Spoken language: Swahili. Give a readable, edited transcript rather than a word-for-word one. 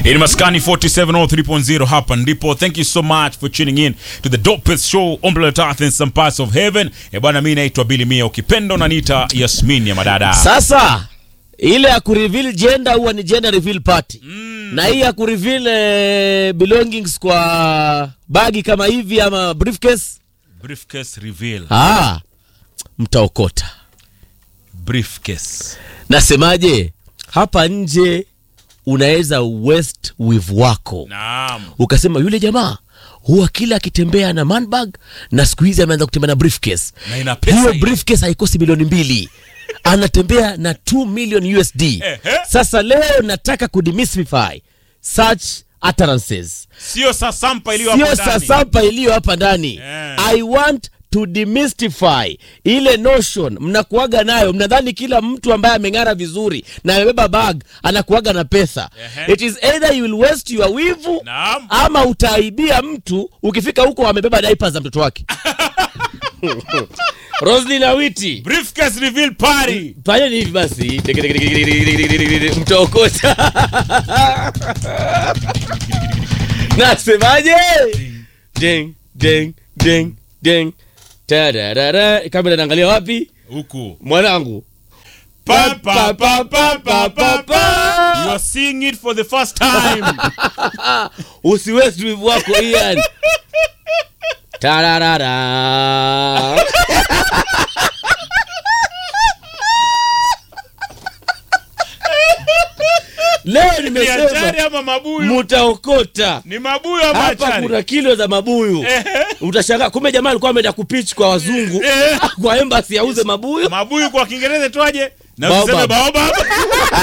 In Maskani 4703.0 hapa ndipo. Thank you so much for tuning in to the dopest show on planet Earth in some parts of heaven. Bwana, mimi naitwa Billy Mia, ukipenda unaniita Yasmin ya madada. Sasa ile ya kureveal gender huwa ni gender reveal party. Na hii ya kureveal belongings kwa bagi kama hivi ama briefcase reveal. Mtaokota Briefcase. Nasemaje? Hapa nje unaweza waste with wako. Naam. Ukasema yule jamaa huwa kila akitembea na manbag na siku hizi ameanza kutembea na briefcase. Na ina pesa. Hiyo briefcase haikosi milioni 2. Anatembea na 2 million USD. Sasa leo nataka kudemystify such utterances. Sio sasampa iliyo hapa ndani. I want to demystify ile notion mnakuaga nayo, mnadhani kila mtu ambaye ameng'ara vizuri na amebeba bag anakuaga na pesa. It is either you will waste your weave ama utaibia mtu ukifika huko amebeba diapers za mtoto wake. Roslyn Awiti, briefcase reveal party. Fanya hivi basi. Mtaokota. Nasemaje? Ding ding ding ding. Tararara. Kamera naangalia wapi? Huku. Mwanangu. Pa pa pa pa pa pa pa. You are seeing it for the first time. Usiwaste with wako Ian. Tararara. Leo nimesema mutaokota. Ni mabuyu ama hapa achari? Kuna kilo za mabuyu. Utashangaa kumbe jamaa alikuwa ameenda kupitch kwa wazungu kwa embassy auze mabuyu. Mabuyu kwa Kiingereza tuaje? Na useme baobab.